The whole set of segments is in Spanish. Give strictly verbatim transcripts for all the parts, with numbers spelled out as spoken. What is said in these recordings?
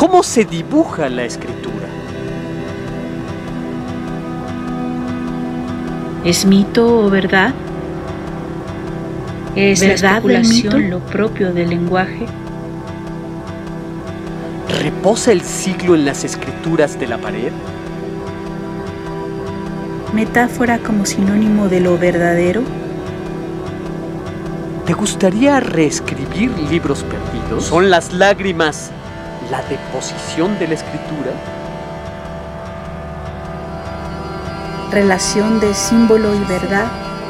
¿Cómo se dibuja la escritura? ¿Es mito o verdad? ¿Es la especulación lo propio del lenguaje? ¿Reposa el siglo en las escrituras de la pared? ¿Metáfora como sinónimo de lo verdadero? ¿Te gustaría reescribir libros perdidos? ¿Son las lágrimas la deposición de la escritura? Relación de símbolo y verdad.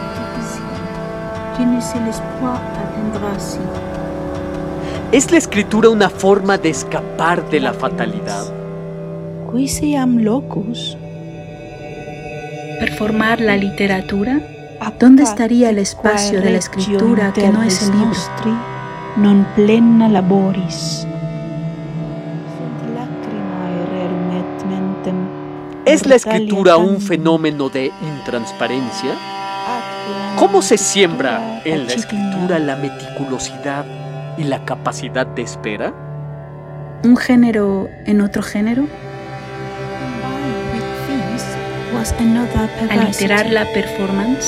¿Es la escritura una forma de escapar de la fatalidad? Quisi am locus. ¿Performar la literatura? ¿Dónde estaría el espacio de la escritura que no es el libro? Non plena laboris. ¿Es la escritura un fenómeno de intransparencia? ¿Cómo se siembra en la escritura la meticulosidad y la capacidad de espera? ¿Un género en otro género? Alterar la performance.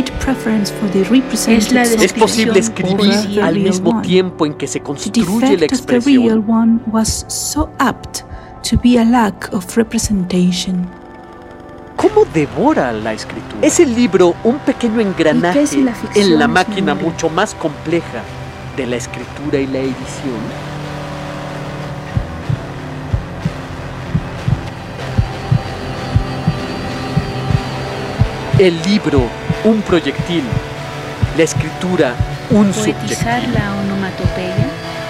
Es la ¿Es posible escribir al mismo tiempo en que se construye la expresión? ¿Cómo devora la escritura? ¿Es el libro un pequeño engranaje si la ficción en la es máquina nombre? mucho más compleja de la escritura y la edición? El libro, un proyectil. La escritura, un Poetizar subjetivo. la onomatopeya.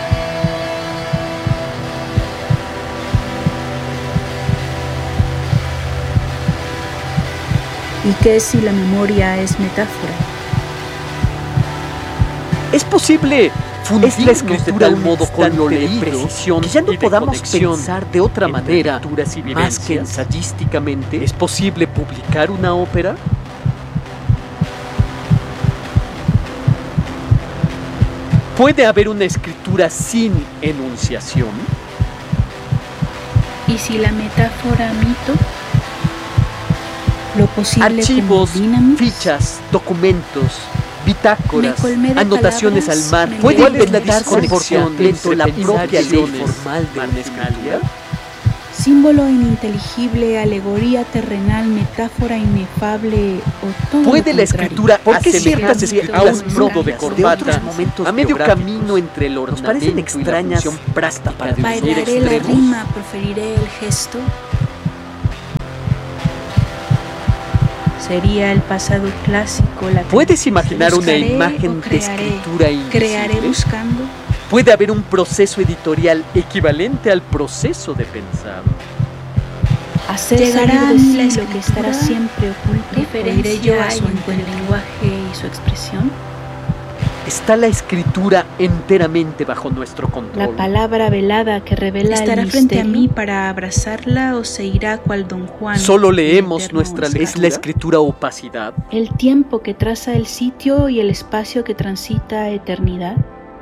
¿Y qué si la memoria es metáfora? ¿Es posible fundir la escritura al modo con lo leído, precisión, que ya no podamos pensar de otra manera más que ensayísticamente? ¿Es posible publicar una ópera? ¿Puede haber una escritura sin enunciación? ¿Y si la metáfora mito? Lo posible Archivos, como dinamis. fichas, documentos, bitácoras, Me colmé de anotaciones al palabras, mar. me ¿Puede colmé de inventarse por desconexión completo la propia ley pensaciones formal de una escritura? Símbolo ininteligible, alegoría terrenal, metáfora inefable o todo ¿Puede lo la contrario? escritura ¿Por qué asemejarse ciertas a un escrituras nudo de de corbata otros momentos a medio biográficos camino entre el ornamento parecen y extrañas la función práctica de unir Bailaré la extremos? rima, proferiré el gesto. Sería el pasado clásico la ¿Puedes imaginar una buscaré imagen o de crearé, escritura crearé invisible? buscando. ¿Puede haber un proceso editorial equivalente al proceso de pensar? Hacer Llegará salir a de mí sí la lo que escritura. estará siempre oculto. ¿Diferencia Oiré yo a hay su entre el encuentro. lenguaje y su expresión? ¿Está la escritura enteramente bajo nuestro control? La palabra velada que revela ¿Estará el frente a misterio. mí para abrazarla o se irá cual Don Juan? Solo en leemos eterno nuestra ley. ¿Es escape? la escritura opacidad? El tiempo que traza el sitio y el espacio que transita eternidad.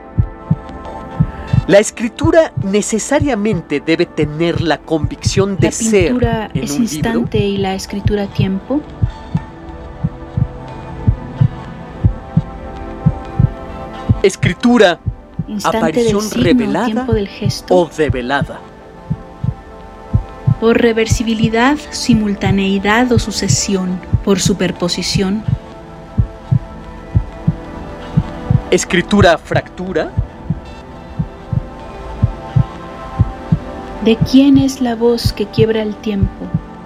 La escritura necesariamente debe tener la convicción de La ser pintura en es un instante libro. y la escritura tiempo. Escritura, Instante aparición del signo, revelada tiempo del gesto. o develada. Por reversibilidad, simultaneidad o sucesión. Por superposición. Escritura, fractura. ¿De quién es la voz que quiebra el tiempo?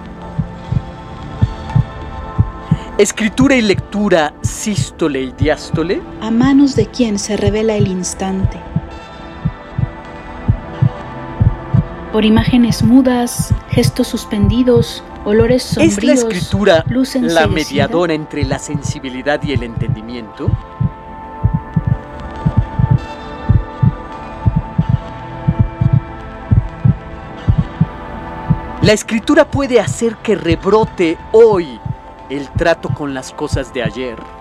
Escritura y lectura, sístole y diástole. ¿A manos de quién se revela el instante? Por imágenes mudas, gestos suspendidos, olores sombríos. ¿Es la escritura luz la enseguecida? mediadora entre la sensibilidad y el entendimiento? La escritura puede hacer que rebrote hoy el trato con las cosas de ayer.